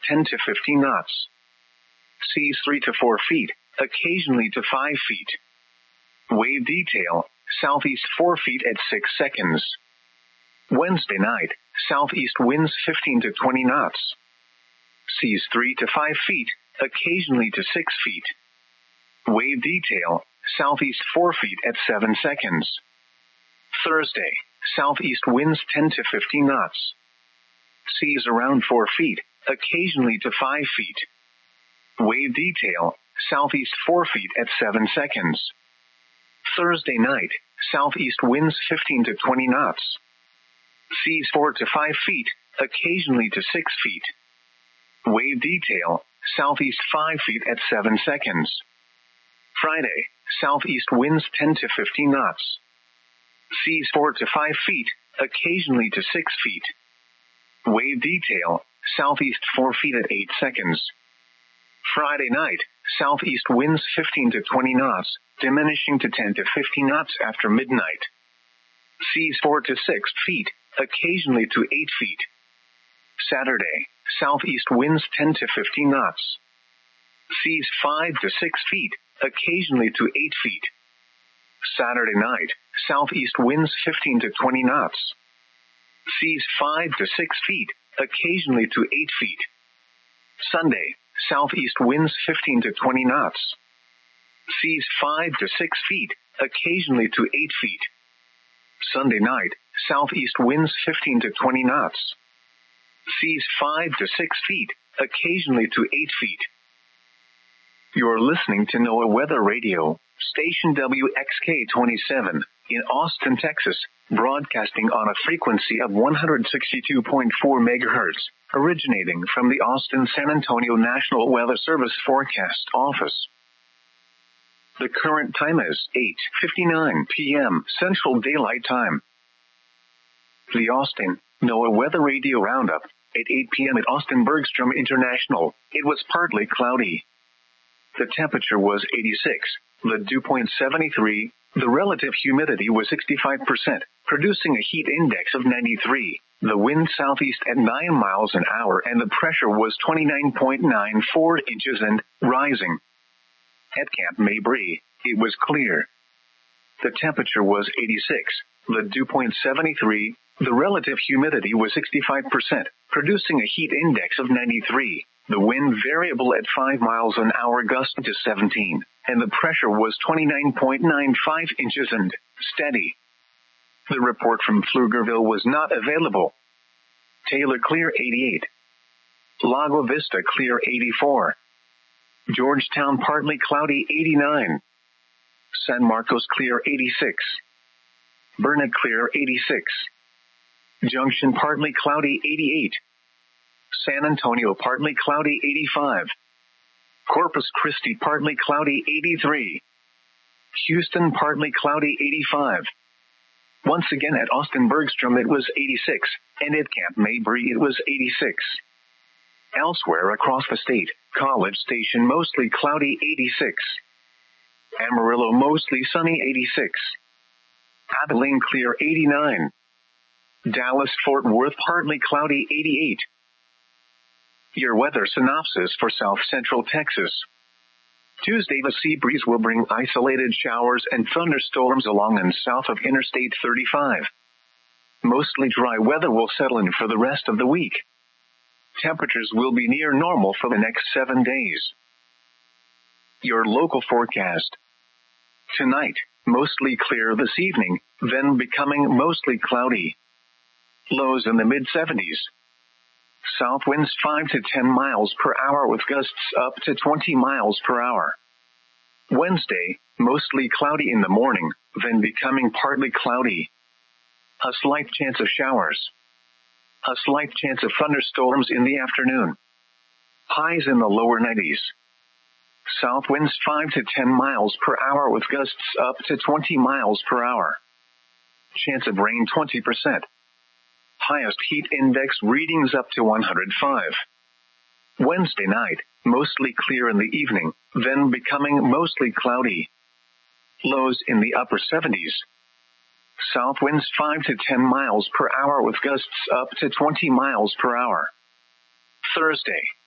10 to 15 knots. Seas 3 to 4 feet, occasionally to 5 feet. Wave detail, southeast 4 feet at 6 seconds. Wednesday night, southeast winds 15 to 20 knots. Seas 3 to 5 feet, occasionally to 6 feet. Wave detail, southeast 4 feet at 7 seconds. Thursday, southeast winds 10 to 15 knots. Seas around 4 feet, occasionally to 5 feet. Wave detail, southeast 4 feet at 7 seconds. Thursday night, southeast winds 15 to 20 knots. Seas 4 to 5 feet, occasionally to 6 feet. Wave detail, southeast 5 feet at 7 seconds. Friday, southeast winds 10 to 15 knots. Seas 4 to 5 feet, occasionally to 6 feet. Wave detail, southeast 4 feet at 8 seconds. Friday night, southeast winds 15 to 20 knots, diminishing to 10 to 15 knots after midnight. Seas 4 to 6 feet, occasionally to 8 feet. Saturday, southeast winds 10 to 15 knots. Seas 5 to 6 feet, occasionally to 8 feet. Saturday night, southeast winds 15 to 20 knots. Seas 5 to 6 feet, occasionally to 8 feet. Sunday, southeast winds 15 to 20 knots. Seas 5 to 6 feet, occasionally to 8 feet. Sunday night, southeast winds 15 to 20 knots. Seas 5 to 6 feet, occasionally to 8 feet. You're listening to NOAA Weather Radio, station WXK-27, in Austin, Texas, broadcasting on a frequency of 162.4 megahertz, originating from the Austin-San Antonio National Weather Service Forecast Office. The current time is 8:59 p.m. Central Daylight Time. The Austin NOAA Weather Radio Roundup, at 8 p.m. at Austin Bergstrom International, it was partly cloudy. The temperature was 86, the dew point 73, the relative humidity was 65%, producing a heat index of 93, the wind southeast at 9 miles an hour, and the pressure was 29.94 inches and rising. At Camp Mabry, it was clear. The temperature was 86, the dew point 73, the relative humidity was 65%, producing a heat index of 93. The wind variable at 5 miles an hour, gust to 17, and the pressure was 29.95 inches and steady. The report from Pflugerville was not available. Taylor clear 88. Lago Vista clear 84. Georgetown partly cloudy 89. San Marcos clear 86. Burnet clear 86. Junction partly cloudy 88. San Antonio partly cloudy 85. Corpus Christi partly cloudy 83. Houston partly cloudy 85. Once again at Austin Bergstrom it was 86, and at Camp Mabry it was 86. Elsewhere across the state, College Station mostly cloudy 86. Amarillo mostly sunny 86. Abilene clear 89. Dallas Fort Worth partly cloudy 88. Your weather synopsis for South Central Texas. Tuesday, the sea breeze will bring isolated showers and thunderstorms along and south of Interstate 35. Mostly dry weather will settle in for the rest of the week. Temperatures will be near normal for the next 7 days. Your local forecast. Tonight, mostly clear this evening, then becoming mostly cloudy. Lows in the mid-70s. South winds 5 to 10 miles per hour with gusts up to 20 miles per hour. Wednesday, mostly cloudy in the morning, then becoming partly cloudy. A slight chance of showers. A slight chance of thunderstorms in the afternoon. Highs in the lower 90s. South winds 5 to 10 miles per hour with gusts up to 20 miles per hour. Chance of rain 20%. Highest heat index readings up to 105. Wednesday night, mostly clear in the evening, then becoming mostly cloudy. Lows in the upper 70s. South winds 5 to 10 miles per hour with gusts up to 20 miles per hour. Thursday,